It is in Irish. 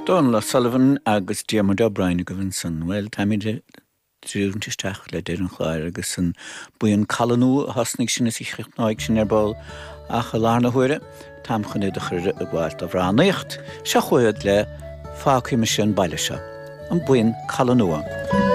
Donla Sullivan agus Diarmuid O'Brien go bhíonn san bhfuil táimid trúntisteach le déir an chláir agus san buon calanú hasnig sin is ich náid sin ball a chalána huire tam chuine de chuire a gháilt a bhránaíocht se chuid le fáciime sin bailise an buon calanúa.